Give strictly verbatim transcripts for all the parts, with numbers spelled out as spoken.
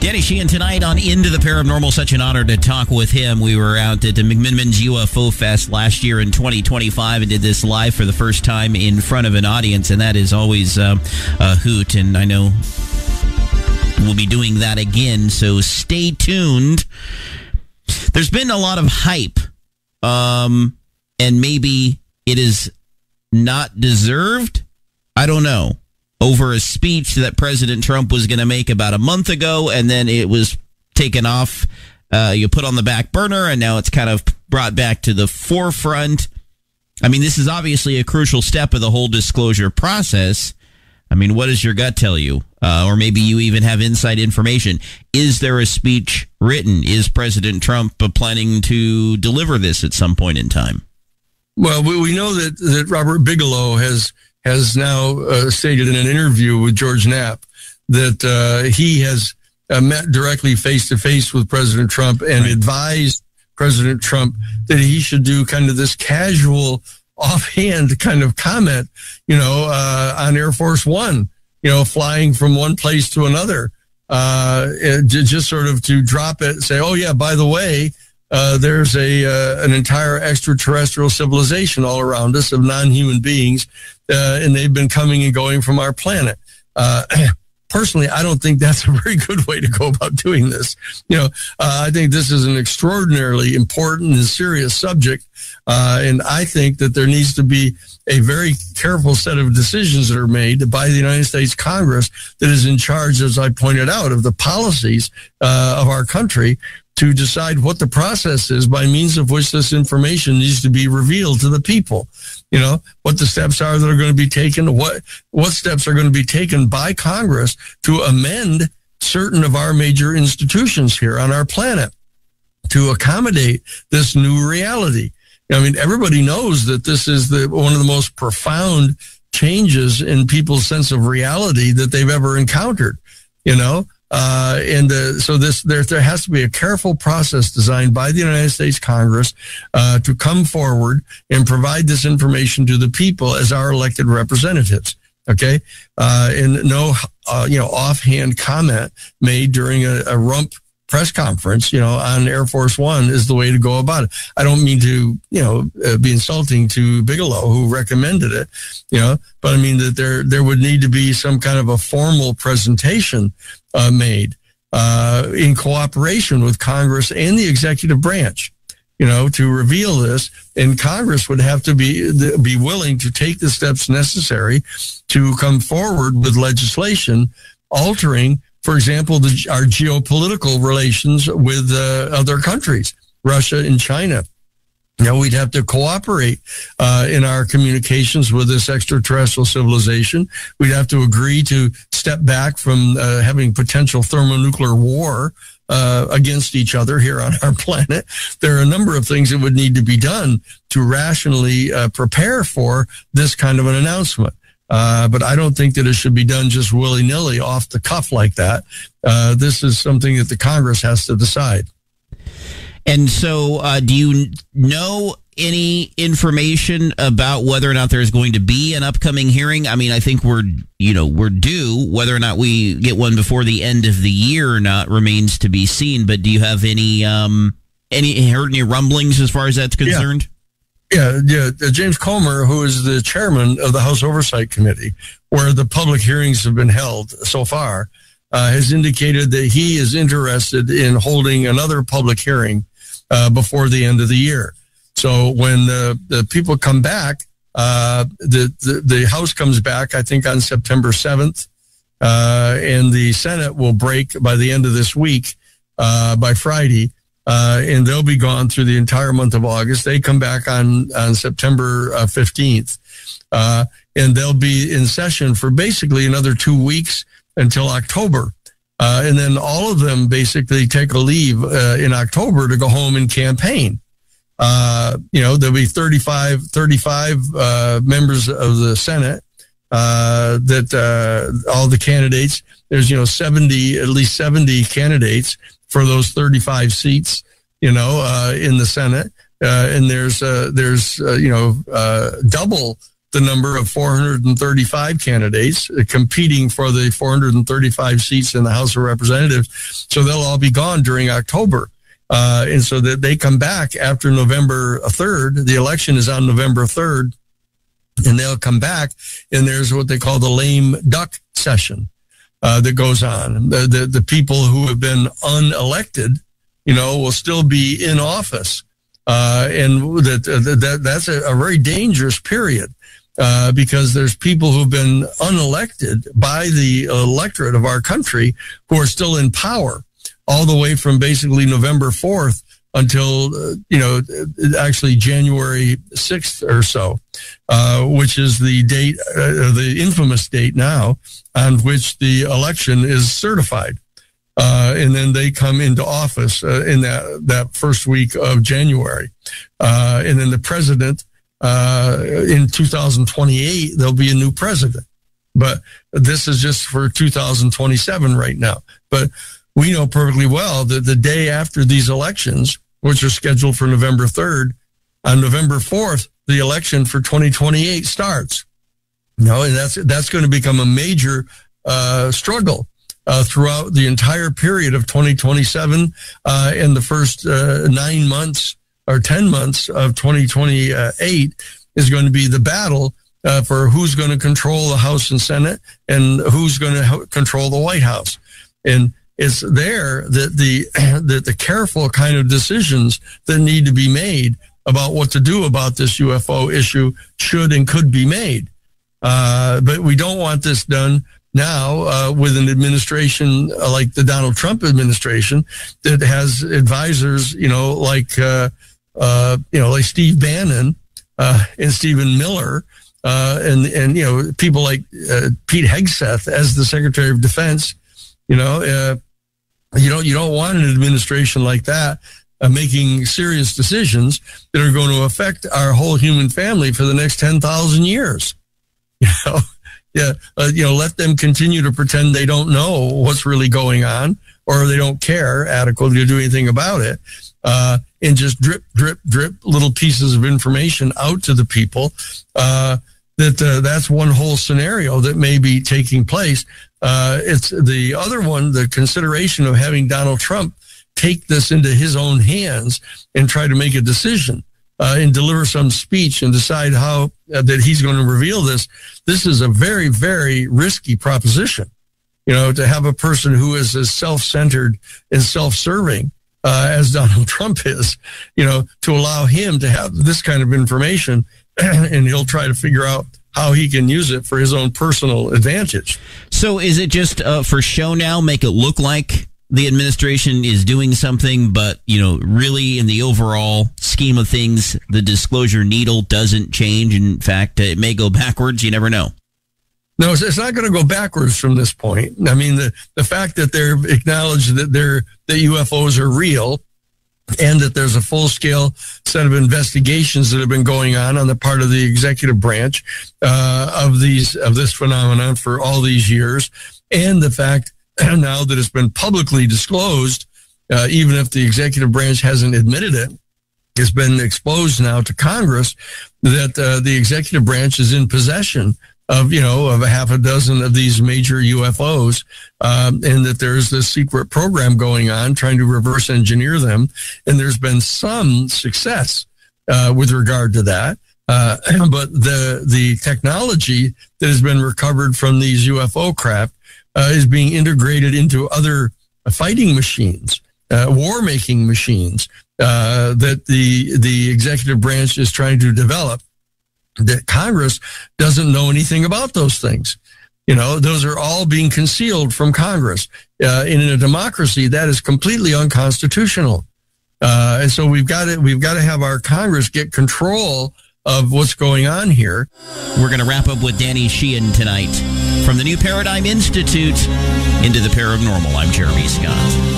Danny Sheehan tonight on Into the Paranormal. Such an honor to talk with him. We were out at the McMiniman's U F O Fest last year in twenty twenty-five and did this live for the first time in front of an audience, and that is always uh, a hoot, and I know we'll be doing that again, so stay tuned. There's been a lot of hype, um, and maybe it is not deserved. I don't know. Over a speech that President Trump was going to make about a month ago, and then it was taken off. Uh, you put on the back burner, and now it's kind of brought back to the forefront. I mean, this is obviously a crucial step of the whole disclosure process. I mean, what does your gut tell you? Uh, or maybe you even have inside information. Is there a speech written? Is President Trump planning to deliver this at some point in time? Well, we, we know that, that Robert Bigelow has has now uh, stated in an interview with George Knapp that uh, he has uh, met directly face-to-face with President Trump and right. advised President Trump that he should do kind of this casual, offhand kind of comment, you know, uh, on Air Force One, you know, flying from one place to another, uh, just sort of to drop it and say, oh, yeah, by the way, Uh, there's a uh, an entire extraterrestrial civilization all around us of non-human beings, uh, and they've been coming and going from our planet. Uh, personally, I don't think that's a very good way to go about doing this. You know, uh, I think this is an extraordinarily important and serious subject, uh, and I think that there needs to be a very careful set of decisions that are made by the United States Congress that is in charge, as I pointed out, of the policies uh, of our country, to decide what the process is by means of which this information needs to be revealed to the people. You know, what the steps are that are going to be taken, what what steps are going to be taken by Congress to amend certain of our major institutions here on our planet to accommodate this new reality. I mean, everybody knows that this is the one of the most profound changes in people's sense of reality that they've ever encountered, you know? Uh, and uh, so this there there has to be a careful process designed by the United States Congress uh, to come forward and provide this information to the people as our elected representatives. Okay, uh, and no uh, you know offhand comment made during a, a rump press conference, you know, on Air Force One is the way to go about it. I don't mean to, you know, uh, be insulting to Bigelow, who recommended it, you know, but I mean that there there would need to be some kind of a formal presentation uh, made uh, in cooperation with Congress and the executive branch, you know, to reveal this. And Congress would have to be be willing to take the steps necessary to come forward with legislation altering, for example, the, our geopolitical relations with uh, other countries, Russia and China. You know, we'd have to cooperate uh, in our communications with this extraterrestrial civilization. We'd have to agree to step back from uh, having potential thermonuclear war uh, against each other here on our planet. There are a number of things that would need to be done to rationally uh, prepare for this kind of an announcement. Uh, but I don't think that it should be done just willy-nilly off the cuff like that. Uh, this is something that the Congress has to decide. And so uh, do you know any information about whether or not there's going to be an upcoming hearing? I mean, I think we're, you know, we're due. Whether or not we get one before the end of the year or not remains to be seen. But do you have any, um, any heard any rumblings as far as that's concerned? Yeah. Yeah, yeah. James Comer, who is the chairman of the House Oversight Committee, where the public hearings have been held so far, uh, has indicated that he is interested in holding another public hearing uh, before the end of the year. So when the, the people come back, uh, the, the, the House comes back, I think, on September seventh, uh, and the Senate will break by the end of this week, uh, by Friday. Uh, and they'll be gone through the entire month of August. They come back on, on September uh, fifteenth, uh, and they'll be in session for basically another two weeks until October. Uh, and then all of them basically take a leave uh, in October to go home and campaign. Uh, you know, there'll be thirty-five, thirty-five uh, members of the Senate uh, that uh, all the candidates, there's, you know, seventy, at least seventy candidates for those thirty-five seats, you know, uh, in the Senate. Uh, and there's, uh, there's uh, you know, uh, double the number of four hundred thirty-five candidates competing for the four hundred thirty-five seats in the House of Representatives. So they'll all be gone during October. Uh, and so that they come back after November third. The election is on November third. And they'll come back, and there's what they call the lame duck session uh, that goes on. The, the the people who have been unelected, you know, will still be in office. Uh, and that, that that's a, a very dangerous period uh, because there's people who've been unelected by the electorate of our country who are still in power all the way from basically November fourth until, uh, you know, actually January sixth or so, uh, which is the date, uh, the infamous date now on which the election is certified. Uh, and then they come into office uh, in that, that first week of January. Uh, and then the president, uh, in two thousand twenty-eight, there'll be a new president. But this is just for two thousand twenty-seven right now. But we know perfectly well that the day after these elections, which are scheduled for November third, on November fourth, the election for twenty twenty-eight starts. You know, and that's, that's going to become a major uh, struggle uh, throughout the entire period of twenty twenty-seven uh, and the first uh, nine months or ten months of twenty twenty-eight is going to be the battle uh, for who's going to control the House and Senate and who's going to control the White House. And it's there that the that the careful kind of decisions that need to be made about what to do about this U F O issue should and could be made. Uh, but we don't want this done now uh, with an administration like the Donald Trump administration that has advisors, you know, like uh, uh, you know, like Steve Bannon uh, and Stephen Miller, uh, and and you know, people like uh, Pete Hegseth as the Secretary of Defense. You know, uh, you don't you don't want an administration like that uh, making serious decisions that are going to affect our whole human family for the next ten thousand years. You know, yeah, uh, you know, let them continue to pretend they don't know what's really going on, or they don't care adequately to do anything about it, uh, and just drip, drip, drip little pieces of information out to the people. Uh, that uh, that's one whole scenario that may be taking place. Uh, it's the other one, the consideration of having Donald Trump take this into his own hands and try to make a decision uh, and deliver some speech and decide how uh, that he's going to reveal this. This is a very, very risky proposition, you know, to have a person who is as self-centered and self-serving uh, as Donald Trump is, you know, to allow him to have this kind of information and he'll try to figure out how he can use it for his own personal advantage. So is it just uh, for show now, make it look like the administration is doing something, but, you know, really in the overall scheme of things, the disclosure needle doesn't change. In fact, it may go backwards. You never know. No, it's not going to go backwards from this point. I mean, the, the fact that they're acknowledged that they're, that U F Os are real, and that there's a full-scale set of investigations that have been going on on the part of the executive branch uh, of these of this phenomenon for all these years, and the fact now that it's been publicly disclosed, uh, even if the executive branch hasn't admitted it, it's been exposed now to Congress that uh, the executive branch is in possession of, you know, of a half a dozen of these major U F Os, um, and that there's this secret program going on trying to reverse engineer them. And there's been some success uh, with regard to that. Uh, but the the technology that has been recovered from these U F O craft uh, is being integrated into other fighting machines, uh, war-making machines uh, that the the executive branch is trying to develop. That Congress doesn't know anything about those things. You know, those are all being concealed from Congress. Uh, in a democracy, that is completely unconstitutional. Uh, and so we've got to we've got to have our Congress get control of what's going on here. We're going to wrap up with Danny Sheehan tonight from the New Paradigm Institute into the Paranormal. I'm Jeremy Scott.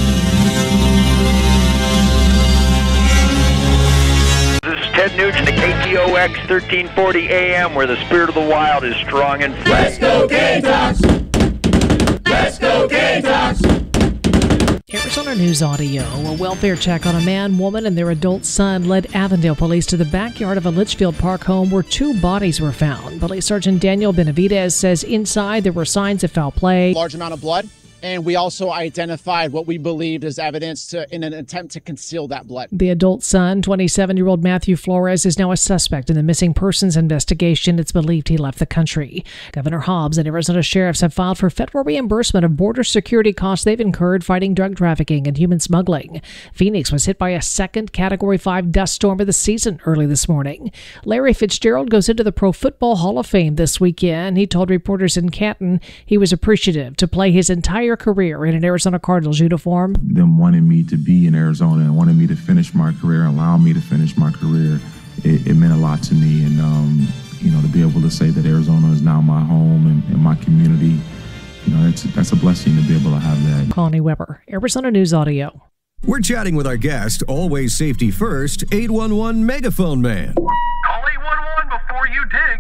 Ted Nugent at K T O X thirteen forty A M, where the spirit of the wild is strong and free. Let's go Gamecocks! Let's go Gamecocks! Arizona News Audio. A welfare check on a man, woman, and their adult son led Avondale police to the backyard of a Litchfield Park home where two bodies were found. Police Sergeant Daniel Benavidez says inside there were signs of foul play. Large amount of blood. And we also identified what we believed as evidence to, in an attempt to conceal that blood. The adult son, twenty-seven-year-old Matthew Flores, is now a suspect in the missing persons investigation. It's believed he left the country. Governor Hobbs and Arizona sheriffs have filed for federal reimbursement of border security costs they've incurred fighting drug trafficking and human smuggling. Phoenix was hit by a second Category five dust storm of the season early this morning. Larry Fitzgerald goes into the Pro Football Hall of Fame this weekend. He told reporters in Canton he was appreciative to play his entire career in an Arizona Cardinals uniform. Them wanting me to be in Arizona and wanting me to finish my career and allow me to finish my career, it, it meant a lot to me. And, um, you know, to be able to say that Arizona is now my home and, and my community, you know, that's, that's a blessing to be able to have that. Connie Weber, Arizona News Audio. We're chatting with our guest, always safety first, eight one one Megaphone Man. Call eight one one before you dig.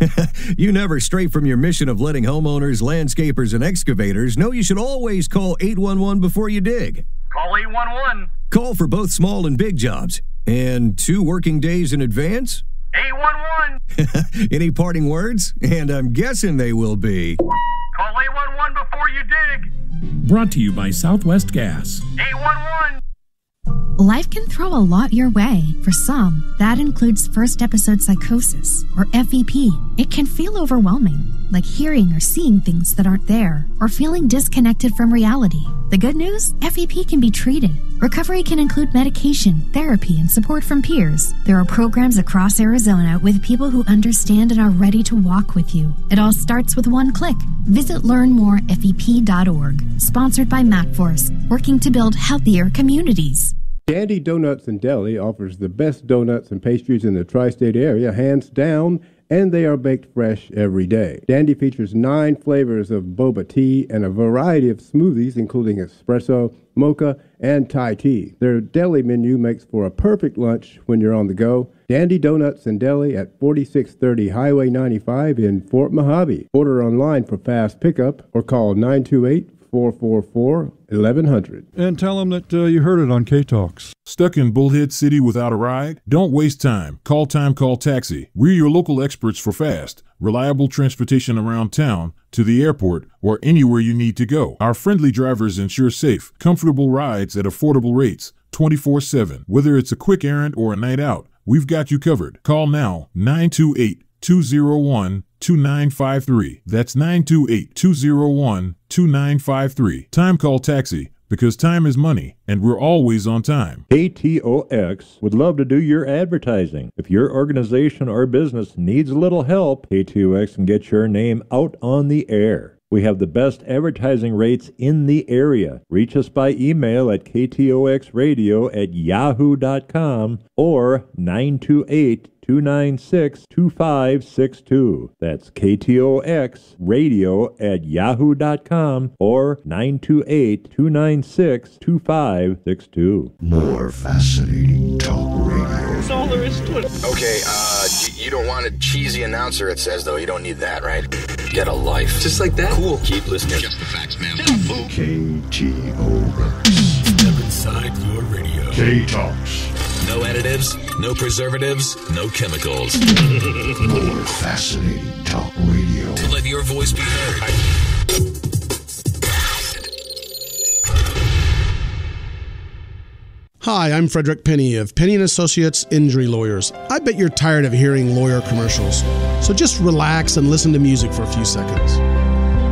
You never stray from your mission of letting homeowners, landscapers, and excavators know you should always call eight one one before you dig. Call eight one one. Call for both small and big jobs. And two working days in advance? eight one one. Any parting words? And I'm guessing they will be... Call eight one one before you dig. Brought to you by Southwest Gas. eight one one. Life can throw a lot your way. For some, that includes first episode psychosis, or F E P. It can feel overwhelming, like hearing or seeing things that aren't there, or feeling disconnected from reality. The good news? F E P can be treated. Recovery can include medication, therapy, and support from peers. There are programs across Arizona with people who understand and are ready to walk with you. It all starts with one click. Visit learn more F E P dot org. Sponsored by MacForce, working to build healthier communities. Dandy Donuts and Deli offers the best donuts and pastries in the tri-state area, hands down, and they are baked fresh every day. Dandy features nine flavors of boba tea and a variety of smoothies, including espresso, mocha, and Thai tea. Their deli menu makes for a perfect lunch when you're on the go. Dandy Donuts and Deli at forty-six thirty Highway ninety-five in Fort Mojave. Order online for fast pickup or call nine two eight, four four four, eleven hundred. And tell them that uh, you heard it on K-Talks. Stuck in Bullhead City without a ride? Don't waste time. Call Time Call Taxi. We're your local experts for fast, reliable transportation around town, to the airport, or anywhere you need to go. Our friendly drivers ensure safe, comfortable rides at affordable rates, twenty-four seven. Whether it's a quick errand or a night out, we've got you covered. Call now, nine two eight, two zero one, two nine five three. That's nine two eight, two zero one, two nine five three. Time Call Taxi, because time is money, and we're always on time. K T O X would love to do your advertising. If your organization or business needs a little help, K T O X can get your name out on the air. We have the best advertising rates in the area. Reach us by email at k t o x radio at yahoo dot com or nine two eight, two nine six, two five six two. That's K T O X radio at yahoo dot com or nine two eight, two nine six, two five six two. More fascinating talk radio. That's all there is to it. Okay, uh, you don't want a cheesy announcer, it says, though. You don't need that, right? Get a life. Just like that? Cool. Keep listening. Just the facts, man. K T O X. Step inside your radio. K-Talks. No additives, no preservatives, no chemicals. More fascinating talk radio. To let your voice be heard. Hi, I'm Frederick Penny of Penny and Associates Injury Lawyers. I bet you're tired of hearing lawyer commercials. So just relax and listen to music for a few seconds.